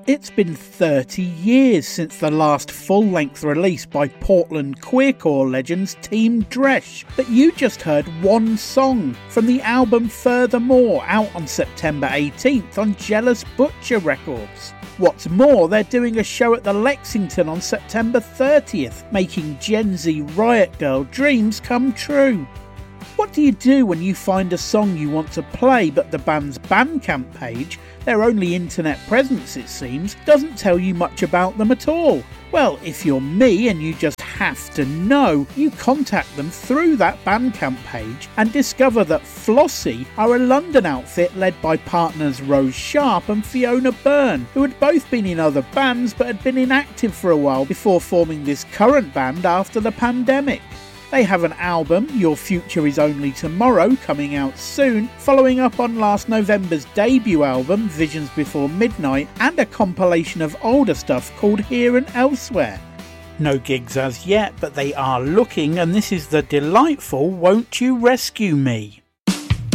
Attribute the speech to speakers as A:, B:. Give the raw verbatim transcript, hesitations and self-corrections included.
A: It's been thirty years since the last full-length release by Portland queercore legends Team Dresch, but you just heard one song from the album Furthermore, out on September eighteenth on Jealous Butcher Records. What's more, they're doing a show at the Lexington on September thirtieth, making Gen Z Riot Girl dreams come true. What do you do when you find a song you want to play but the band's Bandcamp page, their only internet presence it seems, doesn't tell you much about them at all? Well, if you're me and you just have to know, you contact them through that Bandcamp page and discover that Flossie are a London outfit led by partners Rose Sharp and Fiona Byrne, who had both been in other bands but had been inactive for a while before forming this current band after the pandemic. They have an album, Your Future Is Only Tomorrow, coming out soon, following up on last November's debut album, Visions Before Midnight, and a compilation of older stuff called Here and Elsewhere. No gigs as yet, but they are looking, and this is the delightful Won't You Rescue Me?